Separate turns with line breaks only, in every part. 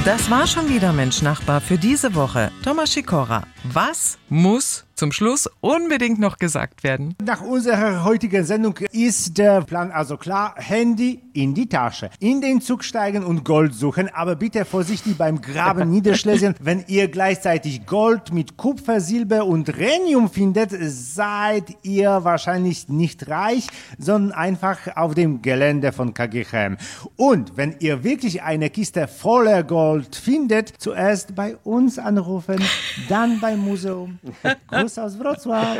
Das war schon wieder Mensch Nachbar für diese Woche. Tomasz Sikora, was muss zum Schluss unbedingt noch gesagt werden?
Nach unserer heutigen Sendung ist der Plan also klar: Handy in die Tasche, in den Zug steigen und Gold suchen, aber bitte vorsichtig beim Graben niederschließen. Wenn ihr gleichzeitig Gold mit Kupfer, Silber und Rhenium findet, seid ihr wahrscheinlich nicht reich, sondern einfach auf dem Gelände von KGHM. Und wenn ihr wirklich eine Kiste voller Gold findet, zuerst bei uns anrufen, dann beim Museum. Gruß aus Wrocław.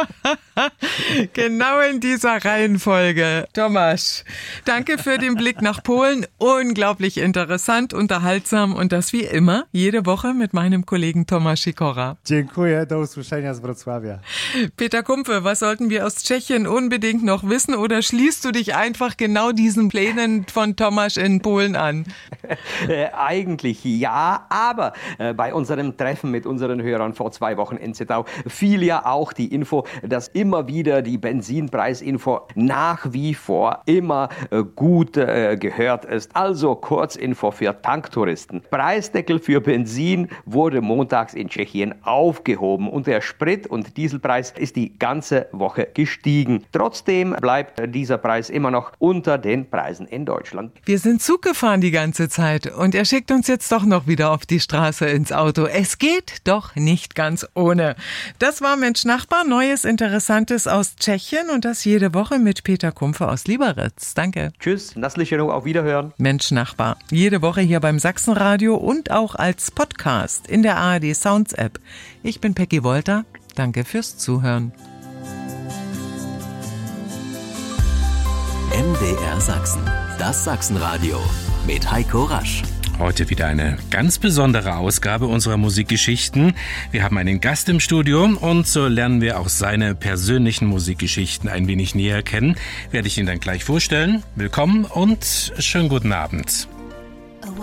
Genau in dieser Reihenfolge. Tomasz, danke für den Blick nach Polen. Unglaublich interessant, unterhaltsam und das wie immer jede Woche mit meinem Kollegen Tomasz Sikora.
Dziękuję, do usłyszenia z Wrocławia.
Peter Kumpfe, was sollten wir aus Tschechien unbedingt noch wissen oder schließt du dich einfach genau diesen Plänen von Tomasz in Polen an?
Eigentlich ja, aber bei unserem Treffen mit unseren Hörern vor 2 Wochen in Zittau fiel ja auch die Info, dass immer wieder die Benzinpreisinfo nach wie vor immer gut gehört ist. Also Kurzinfo für Tanktouristen. Preisdeckel für Benzin wurde montags in Tschechien aufgehoben und der Sprit- und Dieselpreis ist die ganze Woche gestiegen. Trotzdem bleibt dieser Preis immer noch unter den Preisen in Deutschland.
Wir sind Zug gefahren die ganze Zeit und er schickt uns jetzt doch noch wieder auf die Straße ins Auto. Es geht doch nicht ganz ohne. Das war Mensch Nachbar, Neues, Interessantes aus Tschechien und das jede Woche mit Peter Kumpfe aus Liberec. Danke.
Tschüss, Naslichero, auf Wiederhören.
Mensch Nachbar, jede Woche hier beim Sachsenradio und auch als Podcast in der ARD Sounds App. Ich bin Peggy Wolter, danke fürs Zuhören.
MDR Sachsen, das Sachsenradio mit Heiko Rasch.
Heute wieder eine ganz besondere Ausgabe unserer Musikgeschichten. Wir haben einen Gast im Studio und so lernen wir auch seine persönlichen Musikgeschichten ein wenig näher kennen. Werde ich ihn dann gleich vorstellen. Willkommen und schönen guten Abend.